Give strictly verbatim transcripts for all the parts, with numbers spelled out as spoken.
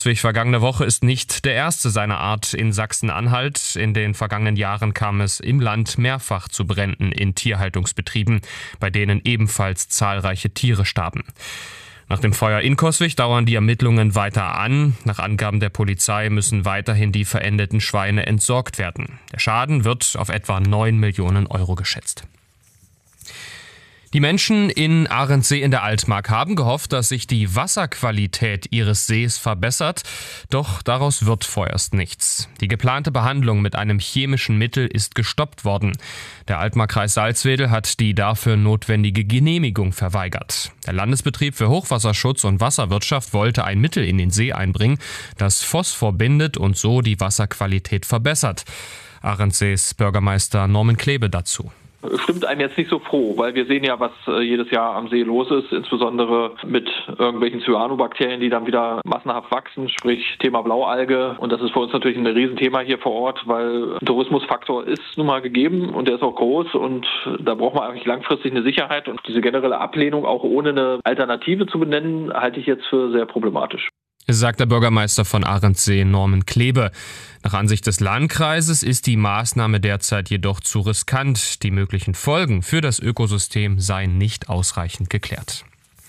Vergangene Woche ist nicht der erste seiner Art in Sachsen-Anhalt. In den vergangenen Jahren kam es im Land mehrfach zu Bränden in Tierhaltungsbetrieben, bei denen ebenfalls zahlreiche Tiere starben. Nach dem Feuer in Coswig dauern die Ermittlungen weiter an. Nach Angaben der Polizei müssen weiterhin die verendeten Schweine entsorgt werden. Der Schaden wird auf etwa neun Millionen Euro geschätzt. Die Menschen in Arendsee in der Altmark haben gehofft, dass sich die Wasserqualität ihres Sees verbessert. Doch daraus wird vorerst nichts. Die geplante Behandlung mit einem chemischen Mittel ist gestoppt worden. Der Altmarkkreis Salzwedel hat die dafür notwendige Genehmigung verweigert. Der Landesbetrieb für Hochwasserschutz und Wasserwirtschaft wollte ein Mittel in den See einbringen, das Phosphor bindet und so die Wasserqualität verbessert. Arendsees Bürgermeister Norman Klebe dazu. Stimmt einem jetzt nicht so froh, weil wir sehen ja, was jedes Jahr am See los ist, insbesondere mit irgendwelchen Cyanobakterien, die dann wieder massenhaft wachsen, sprich Thema Blaualge. Und das ist für uns natürlich ein Riesenthema hier vor Ort, weil ein Tourismusfaktor ist nun mal gegeben und der ist auch groß und da braucht man eigentlich langfristig eine Sicherheit. Und diese generelle Ablehnung, auch ohne eine Alternative zu benennen, halte ich jetzt für sehr problematisch. Sagt der Bürgermeister von Arendsee Norman Klebe. Nach Ansicht des Landkreises ist die Maßnahme derzeit jedoch zu riskant. Die möglichen Folgen für das Ökosystem seien nicht ausreichend geklärt.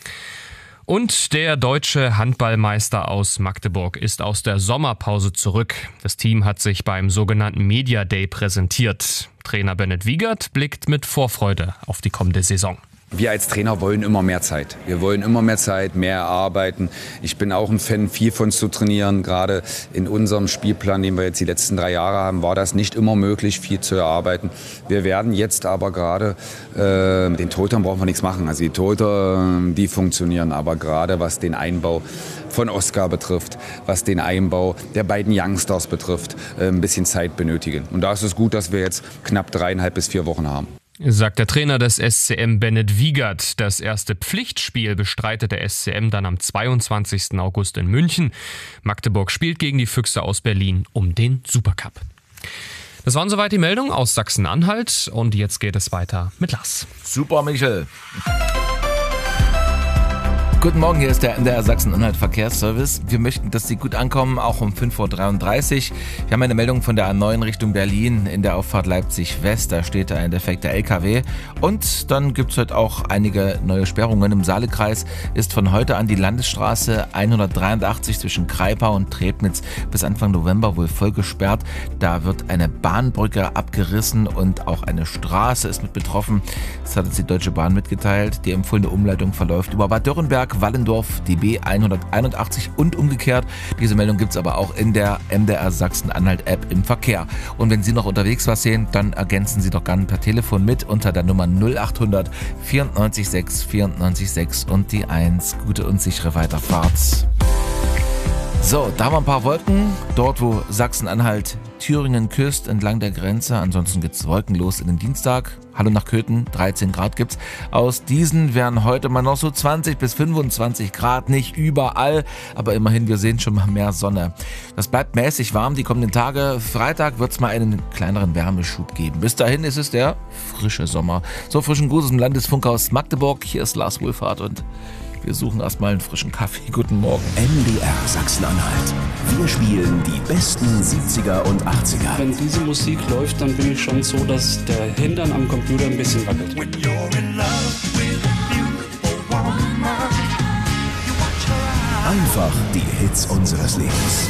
Und der deutsche Handballmeister aus Magdeburg ist aus der Sommerpause zurück. Das Team hat sich beim sogenannten Media Day präsentiert. Trainer Bennett Wiegert blickt mit Vorfreude auf die kommende Saison. Wir als Trainer wollen immer mehr Zeit. Wir wollen immer mehr Zeit, mehr erarbeiten. Ich bin auch ein Fan, viel von zu trainieren. Gerade in unserem Spielplan, den wir jetzt die letzten drei Jahre haben, war das nicht immer möglich, viel zu erarbeiten. Wir werden jetzt aber gerade, äh, mit den Torhütern brauchen wir nichts machen. Also die Torhüter, die funktionieren. Aber gerade was den Einbau von Oskar betrifft, was den Einbau der beiden Youngsters betrifft, äh, ein bisschen Zeit benötigen. Und da ist es gut, dass wir jetzt knapp dreieinhalb bis vier Wochen haben. Sagt der Trainer des S C M Bennett Wiegert. Das erste Pflichtspiel bestreitet der S C M dann am zweiundzwanzigsten August in München. Magdeburg spielt gegen die Füchse aus Berlin um den Supercup. Das waren soweit die Meldungen aus Sachsen-Anhalt und jetzt geht es weiter mit Lars. Super, Michel. Guten Morgen, hier ist der M D R Sachsen-Anhalt Verkehrsservice. Wir möchten, dass Sie gut ankommen, auch um fünf Uhr dreiunddreißig. Wir haben eine Meldung von der A neun Richtung Berlin in der Auffahrt Leipzig-West. Da steht ein defekter L K W. Und dann gibt es heute auch einige neue Sperrungen. Im Saalekreis ist von heute an die Landesstraße hundertdreiundachtzig zwischen Kreipau und Trebnitz bis Anfang November wohl voll gesperrt. Da wird eine Bahnbrücke abgerissen und auch eine Straße ist mit betroffen. Das hat uns die Deutsche Bahn mitgeteilt. Die empfohlene Umleitung verläuft über Bad Dürrenberg, Wallendorf, die B hunderteinundachtzig und umgekehrt. Diese Meldung gibt es aber auch in der M D R Sachsen-Anhalt-App im Verkehr. Und wenn Sie noch unterwegs was sehen, dann ergänzen Sie doch gerne per Telefon mit unter der Nummer null achthundert vierundneunzig sechs vierundneunzig sechs und die eins. Gute und sichere Weiterfahrt. So, da haben wir ein paar Wolken. Dort, wo Sachsen-Anhalt Thüringen küsst, entlang der Grenze. Ansonsten geht's wolkenlos in den Dienstag. Hallo nach Köthen, dreizehn Grad gibt's. Aus diesen wären heute mal noch so zwanzig bis fünfundzwanzig Grad, nicht überall, aber immerhin, wir sehen schon mal mehr Sonne. Das bleibt mäßig warm die kommenden Tage. Freitag wird's mal einen kleineren Wärmeschub geben. Bis dahin ist es der frische Sommer. So, frischen Gruß aus dem Landesfunkhaus Magdeburg. Hier ist Lars Wohlfahrt und wir suchen erstmal einen frischen Kaffee. Guten Morgen. M D R Sachsen-Anhalt. Wir spielen die besten siebziger und achtziger. Wenn diese Musik läuft, dann bin ich schon so, dass der Hintern am Computer ein bisschen wackelt. Einfach die Hits unseres Lebens.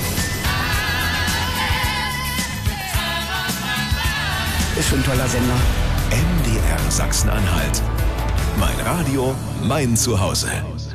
Ist schon ein toller Sender. M D R Sachsen-Anhalt. Mein Radio, mein Zuhause.